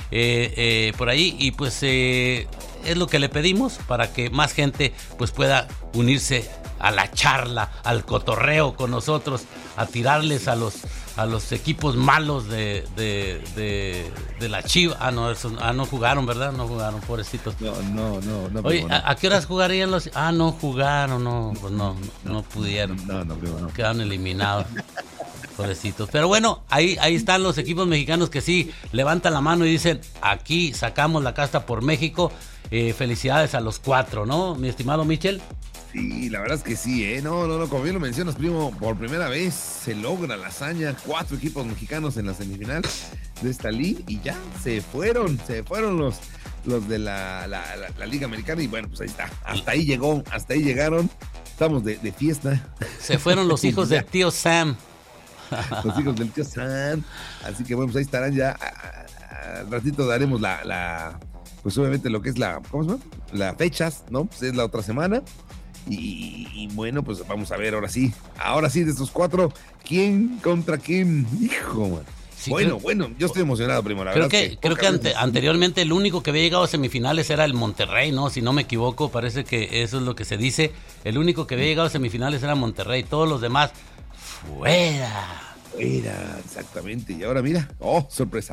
por ahí, y pues es lo que le pedimos para que más gente pues pueda unirse a la charla, al cotorreo con nosotros, a tirarles a los equipos malos de la Chiva. No jugaron, ¿verdad? No jugaron, pobrecitos. No. Oye, ¿a qué horas jugarían los? No jugaron, pues no pudieron. No, primo, no. Quedaron eliminados. Pobrecitos. Pero bueno, ahí están los equipos mexicanos que sí levantan la mano y dicen, aquí sacamos la casta por México. Felicidades a los 4, ¿no, mi estimado Michel? Sí, la verdad es que sí, No, como bien lo mencionas, primo, por primera vez se logra la hazaña, 4 equipos mexicanos en la semifinal de esta liga, y ya se fueron los de la Liga Americana, y bueno, pues ahí está, hasta ahí llegaron, estamos de fiesta. Se fueron los hijos del tío Sam. Los hijos del tío Sam, así que bueno, pues ahí estarán ya, al ratito daremos pues obviamente lo que es ¿cómo se llama? Las fechas, ¿no? Pues es la otra semana. Y bueno, pues vamos a ver ahora sí de estos 4, ¿quién contra quién? Hijo, man. Sí, bueno, yo estoy emocionado, primo. Creo que anteriormente el único que había llegado a semifinales era el Monterrey, ¿no? Si no me equivoco, parece que eso es lo que se dice. El único que había llegado a semifinales era Monterrey, todos los demás fuera, exactamente. Y ahora mira, sorpresa.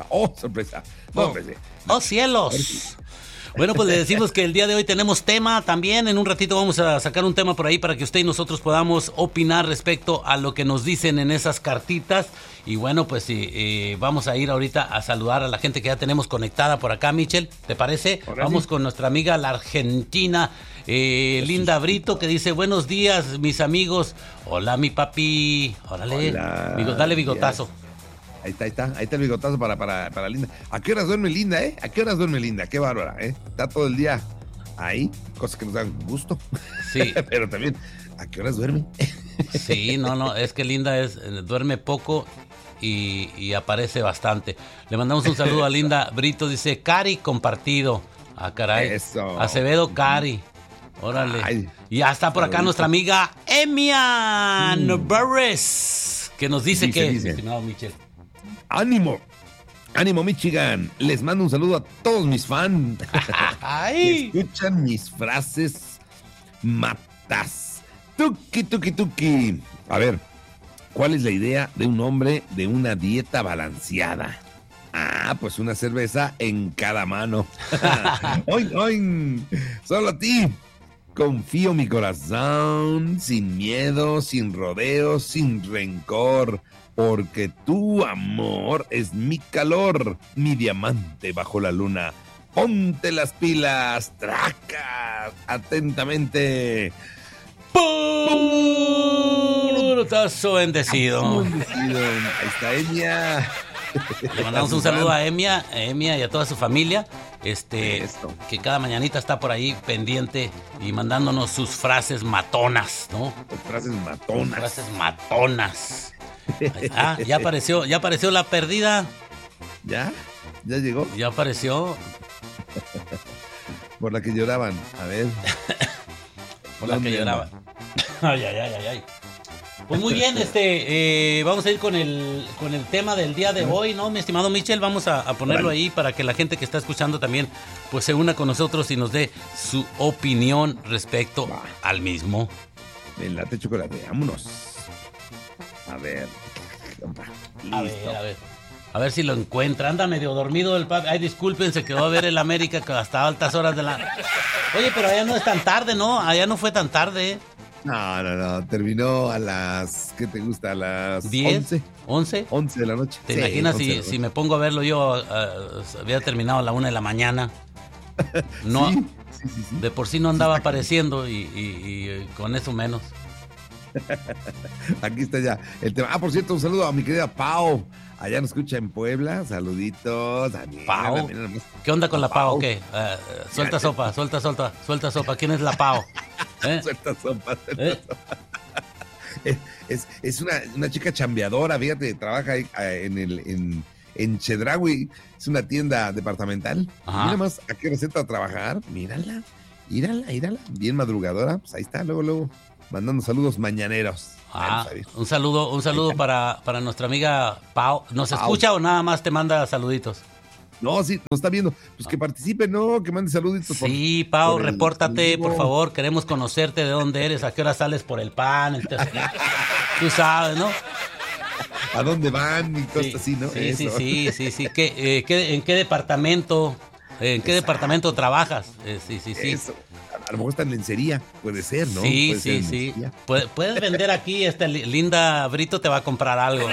Cielos. Bueno, pues le decimos que el día de hoy tenemos tema también. En un ratito vamos a sacar un tema por ahí para que usted y nosotros podamos opinar respecto a lo que nos dicen en esas cartitas. Y bueno, pues vamos a ir ahorita a saludar a la gente que ya tenemos conectada por acá, Michel. ¿Te parece? Ahora vamos sí. Con nuestra amiga la argentina Linda Brito, que dice, buenos días, mis amigos. Hola, mi papi. Órale. Hola. Dale bigotazo. Ahí está el bigotazo para Linda. ¿A qué horas duerme Linda, ¿A qué horas duerme Linda? Qué bárbara, Está todo el día ahí, cosas que nos dan gusto. Sí. Pero también, ¿a qué horas duerme? Sí, no, es que Linda duerme poco y aparece bastante. Le mandamos un saludo a Linda Brito, dice, Cari compartido. Ah, caray. Eso. Acevedo Cari. Órale. Ay, y ya está por acá nuestra amiga Emia Barres, que nos dice que, estimado Michel. ¡Ánimo, Michigan! Les mando un saludo a todos mis fans. Escuchan mis frases matas. Tuki. A ver, ¿cuál es la idea de un hombre de una dieta balanceada? Pues una cerveza en cada mano. ¡Oin! Solo a ti. Confío mi corazón, sin miedo, sin rodeos, sin rencor. Porque tu amor es mi calor, mi diamante bajo la luna. Ponte las pilas, tracas, atentamente. Purtazo bendecido. Ahí está Emia. Le mandamos un saludo a Emia y a toda su familia, que cada mañanita está por ahí pendiente y mandándonos sus frases matonas, ¿no? Frases matonas. Ya apareció la perdida. ¿Ya llegó? Ya apareció. Por la que lloraban, a ver. Por la que lloraban. Ay. Pues muy bien, vamos a ir con el tema del día de hoy, ¿no, mi estimado Michel? Vamos a ponerlo ahí para que la gente que está escuchando también pues se una con nosotros y nos dé su opinión respecto al mismo. Me late chocolate, vámonos. A ver. A ver si lo encuentra. Anda medio dormido el papi. Ay, disculpen, se quedó a ver el América hasta altas horas de la... Oye, pero allá no es tan tarde, ¿no? Allá no fue tan tarde. No. Terminó a las... ¿Qué te gusta? A las 10, 11. 11 de la noche. ¿Te imaginas si me pongo a verlo yo? Había terminado a la 1 de la mañana. No, sí. De por sí no andaba apareciendo y con eso menos. Aquí está ya el tema. Por cierto, un saludo a mi querida Pau. Allá nos escucha en Puebla. Saluditos. Pau. ¿Qué onda con la Pau? ¿Qué? Suelta sopa. ¿Quién es la Pau? Suelta sopa. Es una chica chambeadora, fíjate, trabaja en Chedraui. Es una tienda departamental. Ajá. Mira más a qué receta a trabajar. Mírala. Bien madrugadora. Pues ahí está, luego. Mandando saludos mañaneros. Un saludo para nuestra amiga Pau. ¿Nos escucha o nada más te manda saluditos? No, sí, nos está viendo. Pues que participe, ¿no? Que mande saluditos. Sí, Pau, repórtate, por favor. Queremos conocerte, de dónde eres, a qué hora sales por el pan. Tú sabes, ¿no? ¿A dónde van? Y cosas así, ¿no? Sí. ¿En qué departamento? ¿En qué departamento trabajas? Sí. Eso. A lo mejor está en lencería, puede ser, ¿no? Sí. Puedes vender aquí, Linda Brito te va a comprar algo.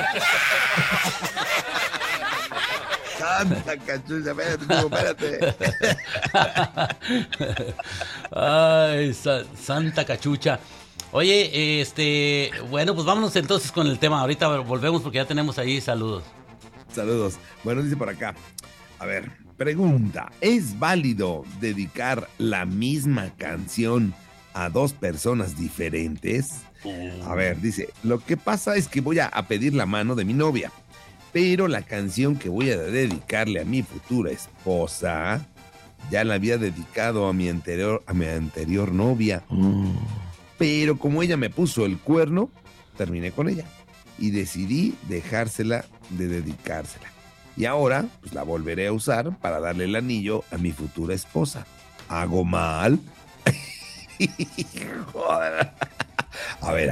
Santa cachucha, espérate. Ay, Santa cachucha. Oye, bueno, pues vámonos entonces con el tema. Ahorita volvemos porque ya tenemos ahí saludos. Saludos. Bueno, dice por acá. A ver, pregunta. ¿Es válido dedicar la misma canción a dos personas diferentes? A ver, dice, lo que pasa es que voy a pedir la mano de mi novia, pero la canción que voy a dedicarle a mi futura esposa ya la había dedicado a mi anterior novia. Pero como ella me puso el cuerno, terminé con ella y decidí dejársela de dedicársela. Y ahora, pues la volveré a usar para darle el anillo a mi futura esposa. ¿Hago mal? Joder. A ver.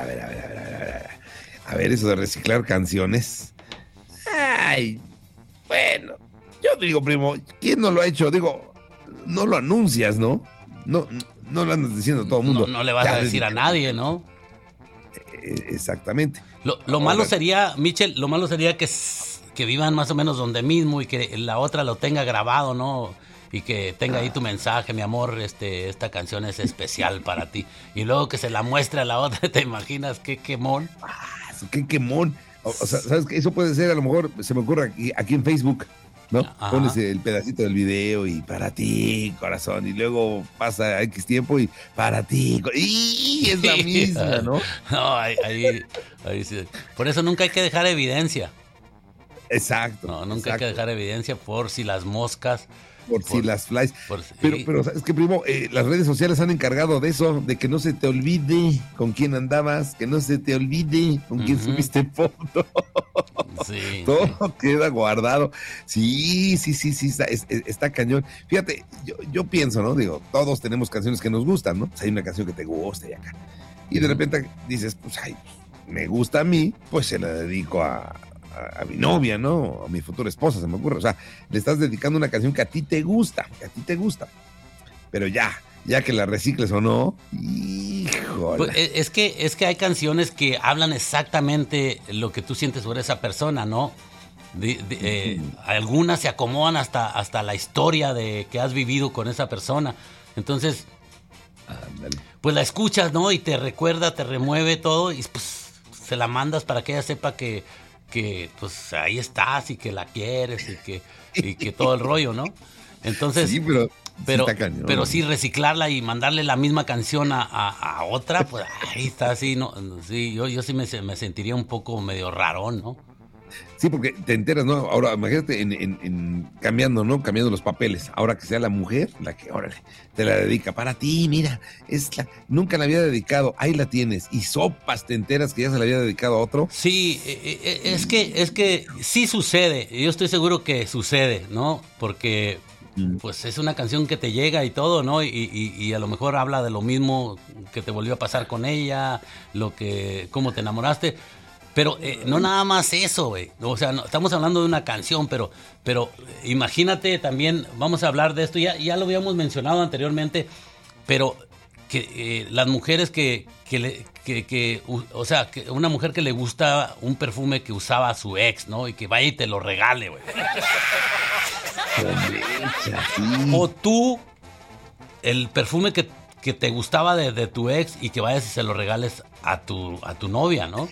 A ver, eso de reciclar canciones. Ay, bueno, yo digo, primo, ¿quién no lo ha hecho? Digo, no lo anuncias, ¿no? No lo andas diciendo a todo el mundo. No le vas a decir a nadie, ¿no? Exactamente. Lo malo sería, Michel, que vivan más o menos donde mismo y que la otra lo tenga grabado, ¿no? Y que tenga ahí tu mensaje, mi amor, esta canción es especial para ti. Y luego que se la muestre a la otra, ¿te imaginas qué quemón? Qué quemón. O sea, ¿sabes qué? Eso puede ser, a lo mejor, se me ocurre aquí en Facebook, ¿no? Ajá. Pones el pedacito del video y para ti, corazón, y luego pasa X tiempo y para ti, y es la misma, ¿no? No, ahí sí. Por eso nunca hay que dejar evidencia. Exacto. No, nunca hay que dejar evidencia por si las moscas. Por si las flies. Pero ¿sabes qué, primo? Las redes sociales han encargado de eso, de que no se te olvide con quién andabas, que no se te olvide con quién subiste foto. Sí. Todo queda guardado. Sí, está cañón. Fíjate, yo pienso, ¿no? Digo, todos tenemos canciones que nos gustan, ¿no? Pues hay una canción que te gusta y acá. Y de repente dices, pues, me gusta a mí, pues se la dedico a mi novia, ¿no? A mi futura esposa, se me ocurre. O sea, le estás dedicando una canción que a ti te gusta, Pero ya que la recicles o no, híjole. Pues es que hay canciones que hablan exactamente lo que tú sientes sobre esa persona, ¿no? Algunas se acomodan hasta la historia de que has vivido con esa persona. Entonces, pues la escuchas, ¿no? Y te recuerda, te remueve todo y pues se la mandas para que ella sepa que pues ahí estás y que la quieres y que todo el rollo, ¿no? Entonces, sí, pero sí reciclarla y mandarle la misma canción a otra, pues ahí está, así, ¿no? Sí, yo sí me sentiría un poco medio rarón, ¿no? Sí, porque te enteras, ¿no? Ahora, imagínate cambiando, ¿no? Cambiando los papeles. Ahora que sea la mujer la que, órale, te la dedica. Para ti, mira, nunca la había dedicado, ahí la tienes. Y sopas, te enteras que ya se la había dedicado a otro. Sí, es que sí sucede. Yo estoy seguro que sucede, ¿no? Porque pues es una canción que te llega y todo, ¿no? Y a lo mejor habla de lo mismo que te volvió a pasar con ella, cómo te enamoraste. Pero no nada más eso, güey. O sea, no, estamos hablando de una canción, pero imagínate también, vamos a hablar de esto, ya lo habíamos mencionado anteriormente, pero que las mujeres o sea, que una mujer que le gusta un perfume que usaba a su ex, ¿no? Y que vaya y te lo regale, güey. O tú, el perfume que te gustaba de tu ex y que vayas y se lo regales a tu novia, ¿no?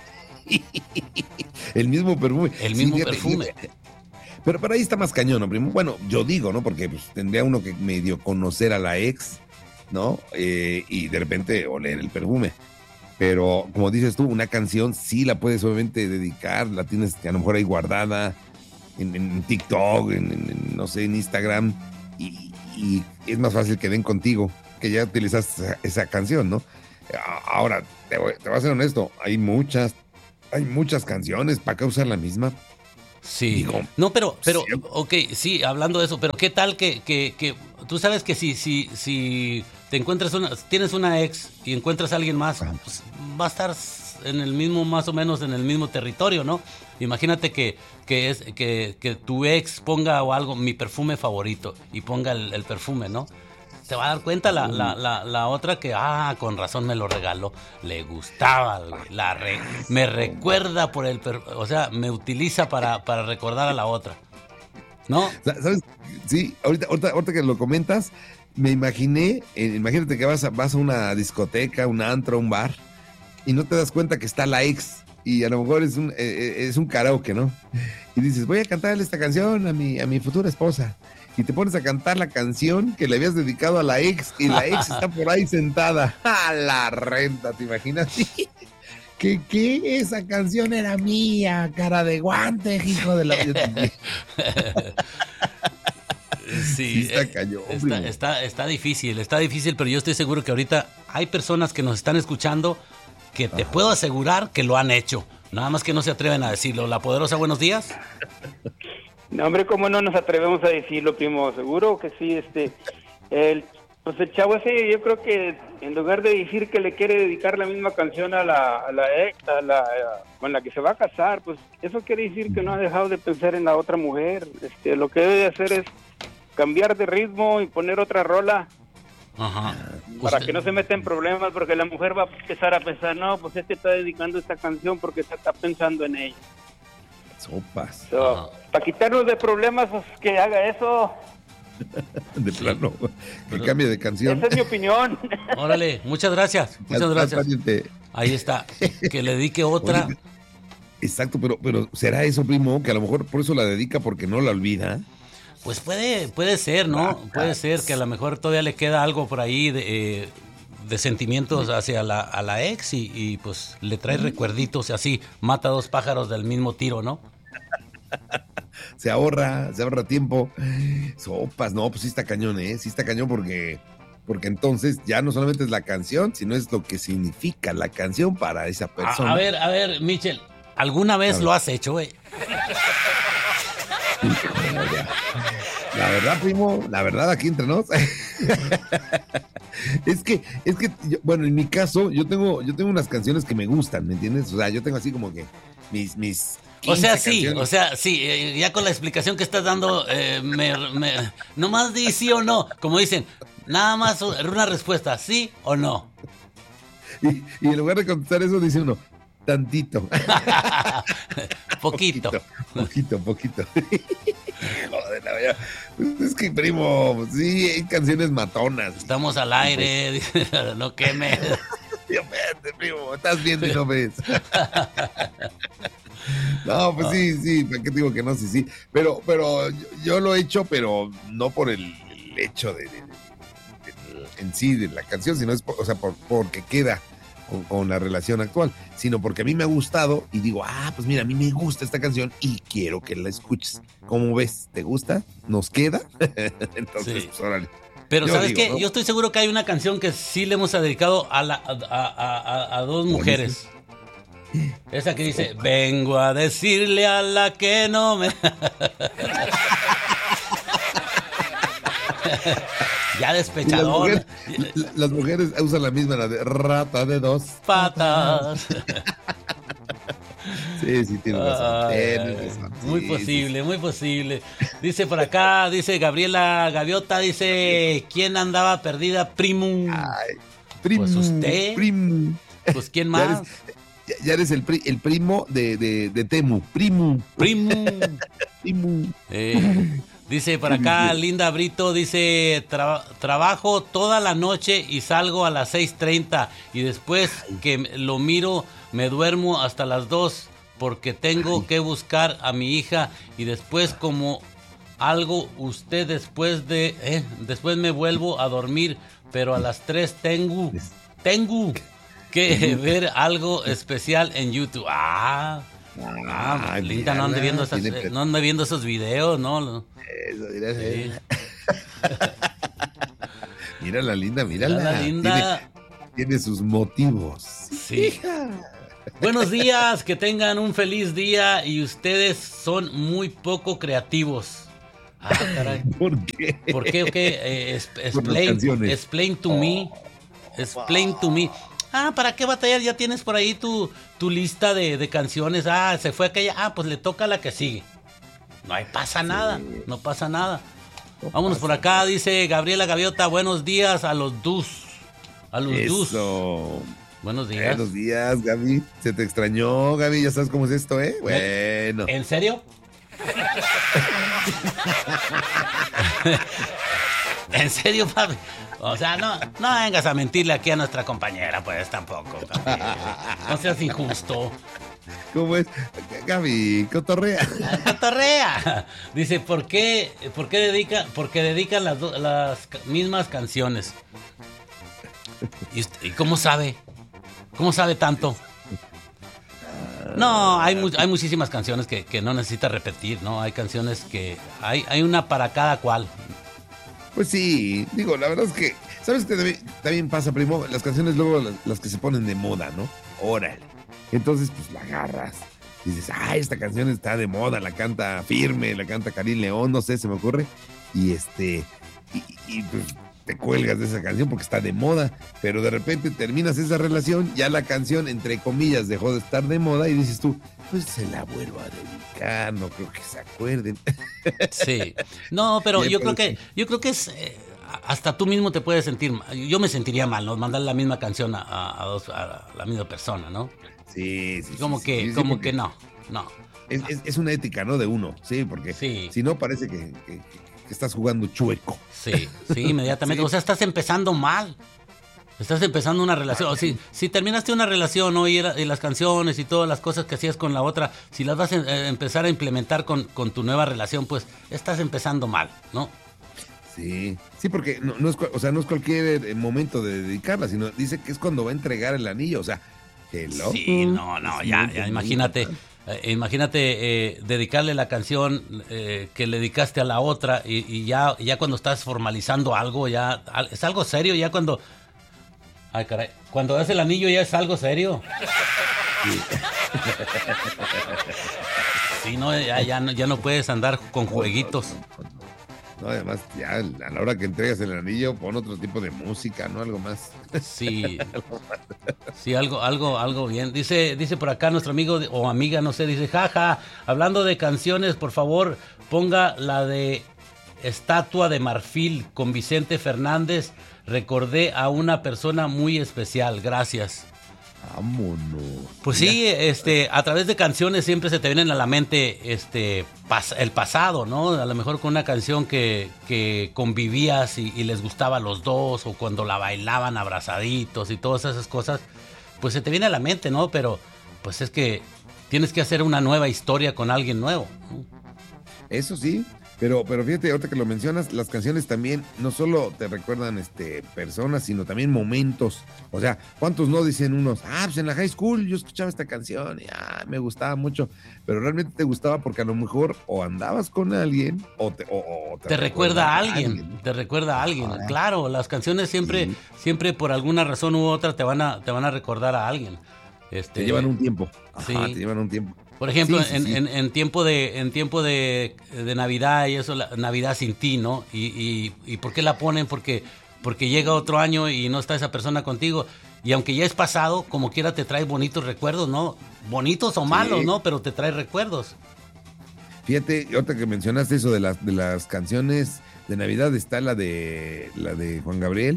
El mismo perfume. El mismo perfume. Pero ahí está más cañón, ¿no, primo? Bueno, yo digo, ¿no? Porque pues, tendría uno que medio conocer a la ex, ¿no? Y de repente oler el perfume. Pero, como dices tú, una canción sí la puedes obviamente dedicar, la tienes a lo mejor ahí guardada en TikTok, no sé, en Instagram. Y es más fácil que den contigo, que ya utilizas esa canción, ¿no? Ahora, te voy a ser honesto, hay muchas canciones, ¿para qué usar la misma? Sí. Digo, No, pero, sí. ok, sí, hablando de eso, pero ¿qué tal que tú sabes que si te encuentras tienes una ex y encuentras a alguien más, pues va a estar en el mismo, más o menos en el mismo territorio, ¿no? Imagínate que tu ex ponga o algo, mi perfume favorito, y ponga el perfume, ¿no? Se va a dar cuenta la otra que, con razón me lo regaló, le gustaba, güey, me recuerda por o sea, me utiliza para recordar a la otra, ¿no? ¿Sabes? Sí, ahorita que lo comentas, me imaginé, imagínate que vas a una discoteca, un antro, un bar, y no te das cuenta que está la ex, y a lo mejor es un karaoke, ¿no? Y dices, voy a cantarle esta canción a mi futura esposa. Y te pones a cantar la canción que le habías dedicado a la ex, y la ex está por ahí sentada. ¡A la renta! ¿Te imaginas? ¿Qué? Esa canción era mía, cara de guante, hijo de la... Sí, está cañón. Está difícil, pero yo estoy seguro que ahorita hay personas que nos están escuchando que te puedo asegurar que lo han hecho. Nada más que no se atreven a decirlo. La Poderosa, buenos días. No, hombre, ¿cómo no nos atrevemos a decirlo, primo? Seguro que sí, el chavo ese, yo creo que en lugar de decir que le quiere dedicar la misma canción a la ex, con la que se va a casar, pues eso quiere decir que no ha dejado de pensar en la otra mujer. Lo que debe de hacer es cambiar de ritmo y poner otra rola. Ajá. Para que no se meta en problemas, porque la mujer va a empezar a pensar, no, pues está dedicando esta canción porque está pensando en ella. Sopas. Para quitarnos de problemas, pues que haga eso. De plano, que cambie de canción. Esa es mi opinión. Órale, muchas gracias. Ahí está, que le dedique otra. Oye, exacto, pero ¿será eso, primo? Que a lo mejor por eso la dedica, porque no la olvida. Pues puede ser, ¿no? Puede ser que a lo mejor todavía le queda algo por ahí de sentimientos hacia a la ex y pues le trae recuerditos y así mata dos pájaros del mismo tiro, ¿no? Se ahorra tiempo. Sopas, no, pues sí está cañón, sí está cañón porque entonces ya no solamente es la canción, sino es lo que significa la canción para esa persona. A ver, Michel, ¿alguna vez lo has hecho, güey? La verdad, primo, aquí entre nos. es que bueno, en mi caso, yo tengo unas canciones que me gustan, ¿me entiendes? O sea, yo tengo así como que mis O sea, canciones. sí, ya con la explicación que estás dando, nomás di sí o no, como dicen, nada más una respuesta, sí o no. Y en lugar de contestar eso, dice uno, tantito. Poquito. Joder, la verdad. Es que, primo, sí, hay canciones matonas. Estamos al aire, no quemes. Dios mío, primo, estás viendo y no ves. No, pues sí, ¿para qué te digo que no? Sí. Pero yo lo he hecho, pero no por el hecho de en sí de la canción, sino es porque queda con la relación actual, sino porque a mí me ha gustado y digo, pues mira, a mí me gusta esta canción y quiero que la escuches. ¿Cómo ves? ¿Te gusta? ¿Nos queda? Entonces, sí. Pues órale. Pero ¿sabes qué? ¿No? Yo estoy seguro que hay una canción que sí le hemos dedicado a dos mujeres. Esa que dice, vengo a decirle a la que no me... Ya despechador. Las mujeres usan la misma, la de rata de dos patas. Sí, tienes razón. Muy posible. Dice por acá, dice Gabriela Gaviota, dice, ¿quién andaba perdida? Primo. Ay, primo. Pues usted. Primo. Pues ¿quién más? Ya eres el primo de Temu. Primo. Dice por acá Linda Brito, dice, trabajo toda la noche y salgo a las 6:30 y después que lo miro me duermo hasta las 2 porque tengo que buscar a mi hija y después como algo usted después me vuelvo a dormir, pero a las 3 tengo que ver algo especial en YouTube. Linda, no ande viendo esos videos, ¿no? Eso, sí. Mírala, Linda. Linda. Tiene sus motivos. Sí. Buenos días, que tengan un feliz día y ustedes son muy poco creativos. Ah, caray. ¿Por qué? ¿Por qué? Okay. Explain to me. Explain to me. Ah, ¿para qué batallar? Ya tienes por ahí tu lista de canciones. Ah, se fue aquella. Ah, pues le toca la que sigue. No pasa nada, no pasa nada. Vámonos por acá, dice Gabriela Gaviota. Buenos días a los Dus. A los Dus. Buenos días. Buenos días, Gaby. Se te extrañó, Gaby. Ya sabes cómo es esto, ¿eh? Bueno. ¿En serio? ¿En serio, papi? O sea, no vengas a mentirle aquí a nuestra compañera, pues tampoco. Papi. No seas injusto. ¿Cómo es? Gaby, cotorrea. Cotorrea. Dice, ¿por qué dedican? Porque dedican las mismas canciones. ¿Y cómo sabe? ¿Cómo sabe tanto? No, hay muchísimas canciones que no necesita repetir, ¿no? Hay canciones que... Hay una para cada cual. Pues sí, digo, la verdad es que... ¿Sabes qué también pasa, primo? Las canciones luego las que se ponen de moda, ¿no? Órale. Entonces, pues la agarras. Dices, esta canción está de moda, la canta Firme, la canta Karim León, no sé, se me ocurre. Y pues te cuelgas de esa canción porque está de moda, pero de repente terminas esa relación, ya la canción, entre comillas, dejó de estar de moda y dices tú, pues se la vuelvo a dedicar, no creo que se acuerden. Sí, no, pero yo creo que es... hasta tú mismo te puedes sentir, yo me sentiría mal, ¿no? Mandar la misma canción a la misma persona, ¿no? Sí. Como que no. Es una ética, ¿no? De uno, sí, porque si no parece que estás jugando chueco. Sí, inmediatamente. Sí. O sea, estás empezando mal. Estás empezando una relación. O si terminaste una relación, ¿no? Y las canciones y todas las cosas que hacías con la otra, si las vas a empezar a implementar con tu nueva relación, pues estás empezando mal, ¿no? Sí, porque no es cualquier momento de dedicarla, sino dice que es cuando va a entregar el anillo, o sea, hello. Sí, no, ya imagínate. Imagínate dedicarle la canción que le dedicaste a la otra y ya cuando estás formalizando algo, ya es algo serio, ya cuando... Ay, caray, cuando das el anillo ya es algo serio. Sí, no, ya no puedes andar con jueguitos. No, además, ya a la hora que entregas el anillo, pon otro tipo de música, ¿no? Algo más. Sí. Sí, algo bien. Dice por acá nuestro amigo o amiga, no sé, dice, jaja, hablando de canciones, por favor, ponga la de Estatua de Marfil con Vicente Fernández. Recordé a una persona muy especial. Gracias. Vámonos. Pues sí, a través de canciones siempre se te vienen a la mente el pasado, ¿no? A lo mejor con una canción que convivías y les gustaba a los dos, o cuando la bailaban abrazaditos y todas esas cosas, pues se te viene a la mente, ¿no? Pero pues es que tienes que hacer una nueva historia con alguien nuevo, ¿no? Eso sí. Pero fíjate, ahorita que lo mencionas, las canciones también no solo te recuerdan personas, sino también momentos. O sea, ¿cuántos no dicen unos? Pues en la high school yo escuchaba esta canción y me gustaba mucho. Pero realmente te gustaba porque a lo mejor o andabas con alguien o te recuerda a alguien. Te recuerda a alguien. Claro, las canciones siempre por alguna razón u otra te van a recordar a alguien. Te llevan un tiempo. Sí. Te llevan un tiempo. Por ejemplo, en tiempo de Navidad y eso, Navidad sin ti, ¿no? Y ¿por qué la ponen? Porque llega otro año y no está esa persona contigo. Y aunque ya es pasado, como quiera te trae bonitos recuerdos, ¿no? Bonitos o malos, ¿no? Pero te trae recuerdos. Fíjate, ahorita que mencionaste eso de las canciones de Navidad, está la de Juan Gabriel.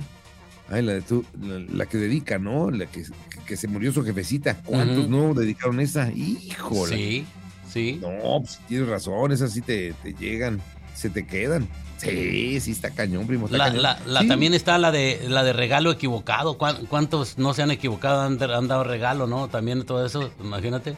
La que dedica, ¿no? La que se murió su jefecita. ¿Cuántos no dedicaron esa? Híjole. Sí. No, pues tienes razón, esas sí te llegan, se te quedan. Sí, está cañón, primo. Sí. También está la de regalo equivocado. ¿Cuántos no se han equivocado, han dado regalo, no? También todo eso, imagínate.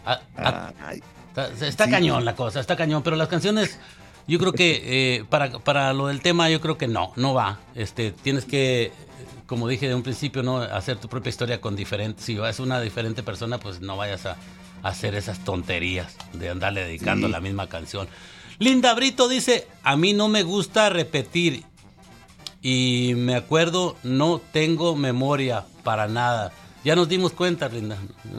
Está cañón la cosa, está cañón, pero las canciones... Yo creo que para lo del tema, yo creo que no va. Tienes que, como dije de un principio, no hacer tu propia historia con diferentes. Si es una diferente persona, pues no vayas a hacer esas tonterías de andarle dedicando la misma canción. Linda Brito dice, a mí no me gusta repetir y me acuerdo, no tengo memoria para nada. Ya nos dimos cuenta, Linda.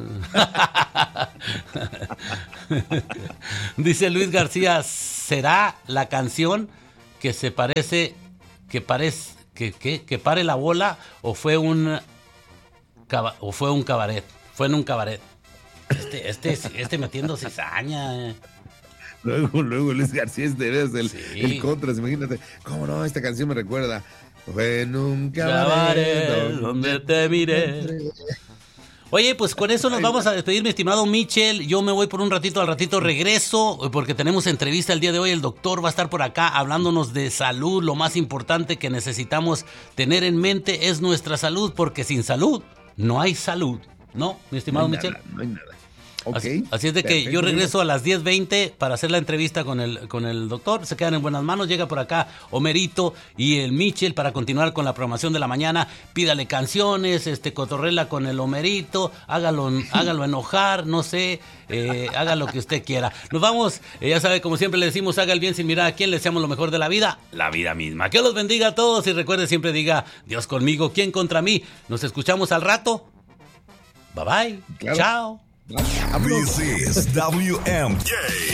Dice Luis García, ¿será la canción que se parece, que pare la bola o fue un cabaret? Fue en un cabaret. Este metiendo cizaña. Luego Luis García es de veras el Contras, imagínate. ¿Cómo no? Esta canción me recuerda. Fue en un cabaret donde te miré. Oye, pues con eso nos vamos a despedir, mi estimado Michel. Yo me voy por un ratito, al ratito regreso, porque tenemos entrevista el día de hoy. El doctor va a estar por acá hablándonos de salud. Lo más importante que necesitamos tener en mente es nuestra salud, porque sin salud no hay salud. ¿No, mi estimado Michel? No hay nada. Okay, así es de que yo regreso a las 10:20 para hacer la entrevista con el doctor. Se quedan en buenas manos. Llega por acá Homerito y el Michel para continuar con la programación de la mañana. Pídale canciones, cotorrela con el Homerito, hágalo enojar, no sé, haga lo que usted quiera. Nos vamos, ya sabe, como siempre le decimos, haga el bien sin mirar a quién, le deseamos lo mejor de la vida misma. Que los bendiga a todos y recuerde, siempre diga, Dios conmigo, ¿quién contra mí? Nos escuchamos al rato. Bye bye. Claro. Chao. This is WMKH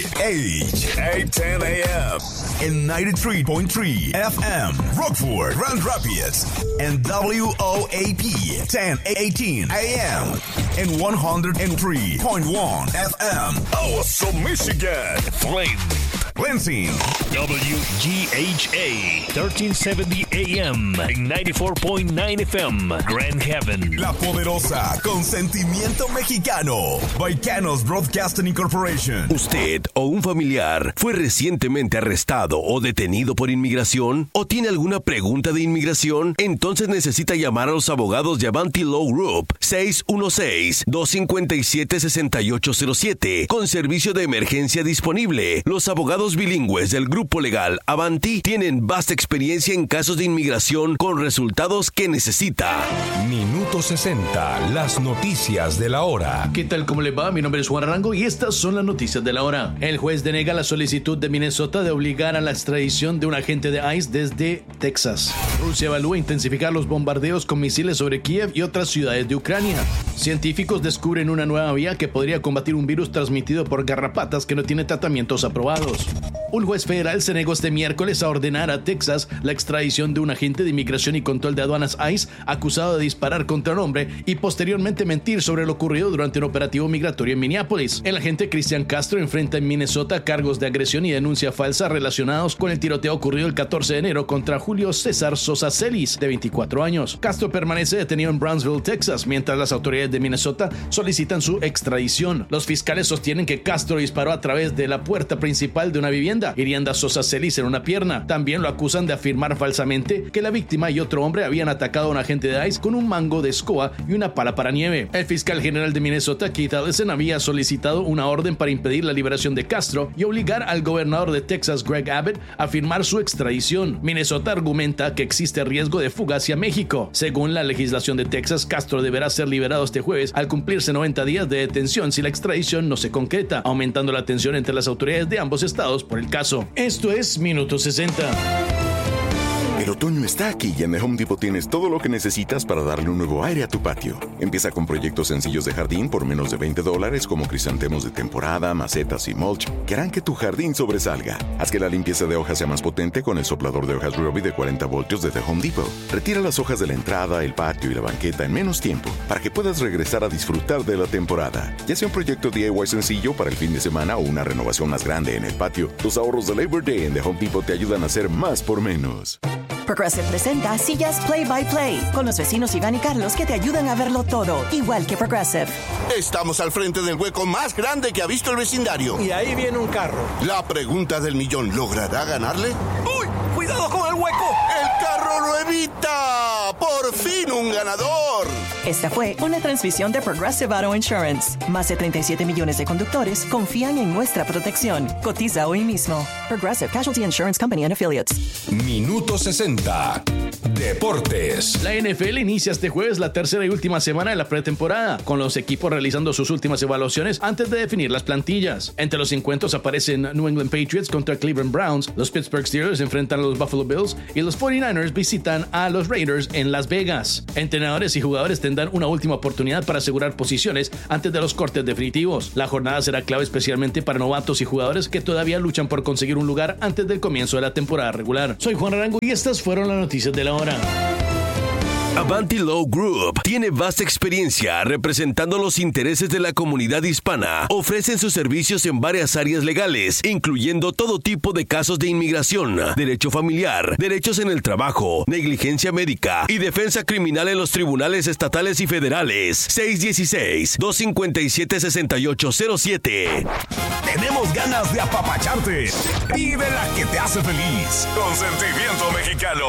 810 AM and 93.3 FM Rockford, Grand Rapids, and WOAP 1018 AM and 103.1 FM also Michigan, Lansing, WGHA 1370 AM and 94.9 FM Grand Haven, La Poderosa con sentimiento mexicano. Baicanos Broadcasting Incorporation. ¿Usted o un familiar fue recientemente arrestado o detenido por inmigración? ¿O tiene alguna pregunta de inmigración? Entonces necesita llamar a los abogados de Avanti Law Group 616-257-6807 con servicio de emergencia disponible. Los abogados bilingües del grupo legal Avanti tienen vasta experiencia en casos de inmigración con resultados que necesita. Minuto 60, las noticias de la hora. ¿Qué tal? ¿Cómo le va? Mi nombre es Juan Arango y estas son las noticias de la hora. El juez denega la solicitud de Minnesota de obligar a la extradición de un agente de ICE desde Texas. Rusia evalúa intensificar los bombardeos con misiles sobre Kiev y otras ciudades de Ucrania. Científicos descubren una nueva vía que podría combatir un virus transmitido por garrapatas que no tiene tratamientos aprobados. Un juez federal se negó este miércoles a ordenar a Texas la extradición de un agente de inmigración y control de aduanas ICE acusado de disparar contra un hombre y posteriormente mentir sobre lo ocurrido durante un operativo migratorio en Minneapolis. El agente Cristian Castro enfrenta en Minnesota cargos de agresión y denuncia falsa relacionados con el tiroteo ocurrido el 14 de enero contra Julio César Sosa Celis, de 24 años. Castro permanece detenido en Brownsville, Texas, mientras las autoridades de Minnesota solicitan su extradición. Los fiscales sostienen que Castro disparó a través de la puerta principal de una vivienda, hiriendo a Sosa Celis en una pierna. También lo acusan de afirmar falsamente que la víctima y otro hombre habían atacado a un agente de ICE con un mango de escoba y una pala para nieve. El fiscal general de Minnesota, Keith Ellison, había solicitado una orden para impedir la liberación de Castro y obligar al gobernador de Texas, Greg Abbott, a firmar su extradición. Minnesota argumenta que existe riesgo de fuga hacia México. Según la legislación de Texas, Castro deberá ser liberado este jueves al cumplirse 90 días de detención si la extradición no se concreta, aumentando la tensión entre las autoridades de ambos estados por el caso. Esto es Minuto 60. El otoño está aquí y en The Home Depot tienes todo lo que necesitas para darle un nuevo aire a tu patio. Empieza con proyectos sencillos de jardín por menos de $20 como crisantemos de temporada, macetas y mulch que harán que tu jardín sobresalga. Haz que la limpieza de hojas sea más potente con el soplador de hojas Ryobi de 40 voltios de The Home Depot. Retira las hojas de la entrada, el patio y la banqueta en menos tiempo para que puedas regresar a disfrutar de la temporada. Ya sea un proyecto DIY sencillo para el fin de semana o una renovación más grande en el patio, los ahorros de Labor Day en The Home Depot te ayudan a hacer más por menos. Progressive presenta Sillas Play by Play con los vecinos Iván y Carlos que te ayudan a verlo todo, igual que Progressive. Estamos al frente del hueco más grande que ha visto el vecindario. Y ahí viene un carro. La pregunta del millón, ¿logrará ganarle? ¡Uy! ¡Cuidado con el hueco! ¡El carro lo evita! ¡Por fin un ganador! Esta fue una transmisión de Progressive Auto Insurance. Más de 37 millones de conductores confían en nuestra protección. Cotiza hoy mismo. Progressive Casualty Insurance Company and Affiliates. Minuto 60. Deportes. La NFL inicia este jueves la tercera y última semana de la pretemporada, con los equipos realizando sus últimas evaluaciones antes de definir las plantillas. Entre los encuentros aparecen New England Patriots contra Cleveland Browns, los Pittsburgh Steelers enfrentan a los Buffalo Bills y los 49ers visitan a los Raiders en Las Vegas. Entrenadores y jugadores tendrán tendrán una última oportunidad para asegurar posiciones antes de los cortes definitivos. La jornada será clave especialmente para novatos y jugadores que todavía luchan por conseguir un lugar antes del comienzo de la temporada regular. Soy Juan Arango y estas fueron las noticias de la hora. Avanti Law Group tiene vasta experiencia representando los intereses de la comunidad hispana. Ofrecen sus servicios en varias áreas legales, incluyendo todo tipo de casos de inmigración, derecho familiar, derechos en el trabajo, negligencia médica y defensa criminal en los tribunales estatales y federales. 616-257-6807. Tenemos ganas de apapacharte y de la que te hace feliz. Consentimiento Mexicano.